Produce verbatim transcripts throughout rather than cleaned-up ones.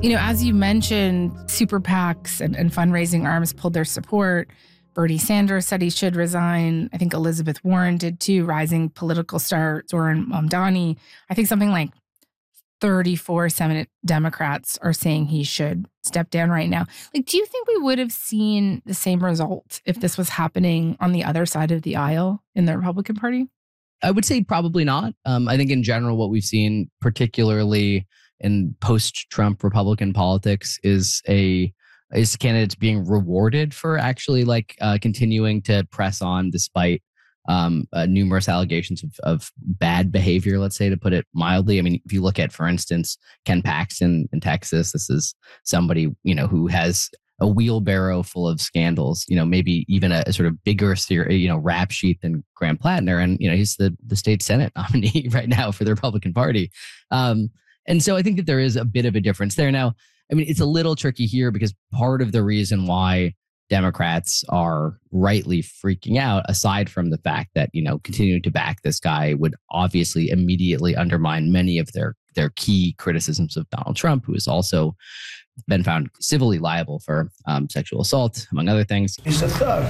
You know, as you mentioned, super PACs and, and fundraising arms pulled their support. Bernie Sanders said he should resign. I think Elizabeth Warren did too, rising political star Zoran Mamdani. I think something like thirty-four Senate Democrats are saying he should step down right now. Like, do you think we would have seen the same result if this was happening on the other side of the aisle in the Republican Party? I would say probably not. Um, I think in general, what we've seen, particularly in post-Trump Republican politics, is a is candidates being rewarded for actually like uh, continuing to press on despite um, uh, numerous allegations of, of bad behavior, let's say, to put it mildly. I mean, if you look at, for instance, Ken Paxton in Texas, this is somebody, you know, who has a wheelbarrow full of scandals, you know, maybe even a, a sort of bigger, you know, rap sheet than Graham Plattner. And, you know, he's the, the state Senate nominee right now for the Republican Party. Um, and so I think that there is a bit of a difference there. Now, I mean, it's a little tricky here because part of the reason why Democrats are rightly freaking out, aside from the fact that, you know, continuing to back this guy would obviously immediately undermine many of their their key criticisms of Donald Trump, who has also been found civilly liable for um, sexual assault, among other things. He's a thug.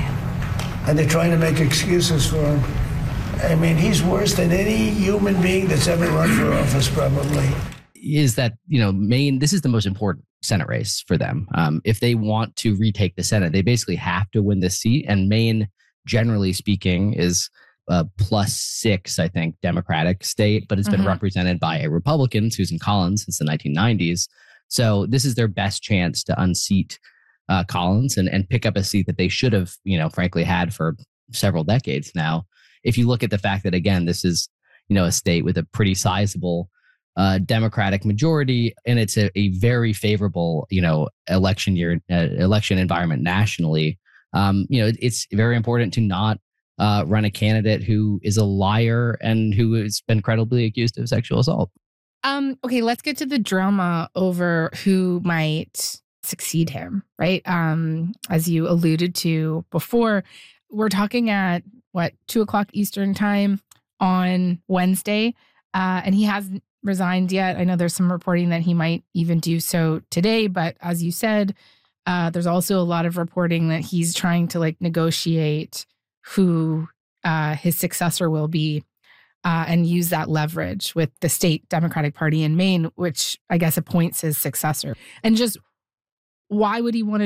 And they're trying to make excuses for him. I mean, he's worse than any human being that's ever run for office, probably. Is that, you know, Maine, this is the most important Senate race for them. Um, if they want to retake the Senate, they basically have to win this seat. And Maine, generally speaking, is a plus six, I think, Democratic state, but it's been mm-hmm. represented by a Republican, Susan Collins, since the nineteen nineties. So this is their best chance to unseat uh, Collins and, and pick up a seat that they should have, you know, frankly had for several decades now. If you look at the fact that, again, this is, you know, a state with a pretty sizable uh, Democratic majority, and it's a, a very favorable, you know, election year, uh, election environment nationally. Um, you know, it, it's very important to not uh, run a candidate who is a liar and who has been credibly accused of sexual assault. Um, okay, let's get to the drama over who might succeed him, right? Um, as you alluded to before, we're talking at, what, two o'clock Eastern time on Wednesday, uh, and he hasn't resigned yet. I know there's some reporting that he might even do so today, but as you said, uh, there's also a lot of reporting that he's trying to like negotiate who uh, his successor will be. Uh, and use that leverage with the state Democratic Party in Maine, which I guess appoints his successor. And just why would he want to